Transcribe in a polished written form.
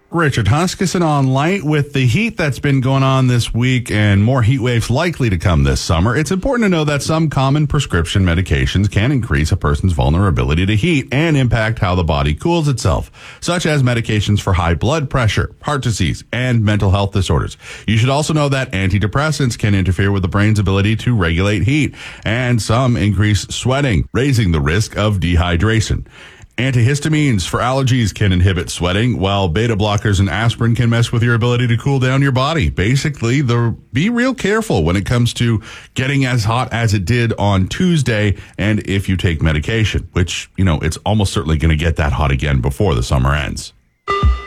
Richard Huskisson on Light. With the heat that's been going on this week and more heat waves likely to come this summer, it's important to know that some common prescription medications can increase a person's vulnerability to heat and impact how the body cools itself, such as medications for high blood pressure, heart disease, and mental health disorders. You should also know that antidepressants can interfere with the brain's ability to regulate heat, and some increase sweating, raising the risk of dehydration. Antihistamines for allergies can inhibit sweating, while beta blockers and aspirin can mess with your ability to cool down your body. Basically, be real careful when it comes to getting as hot as it did on Tuesday, and if you take medication, which, it's almost certainly going to get that hot again before the summer ends.